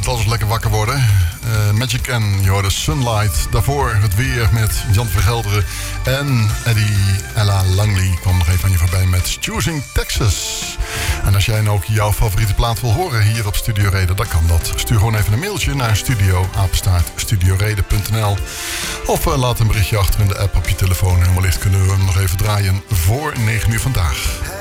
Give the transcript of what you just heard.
het was lekker wakker worden. Magic N, je hoorde Sunlight. Daarvoor het weer met Jan Vergelderen. En Ella Langley kwam nog even aan je voorbij met Choosing Texas. En als jij nou ook jouw favoriete plaat wil horen hier op Studio Reden, dan kan dat. Stuur gewoon even een mailtje naar studio@studioreden.nl of laat een berichtje achter in de app op je telefoon. En wellicht kunnen we hem nog even draaien voor 9 uur vandaag.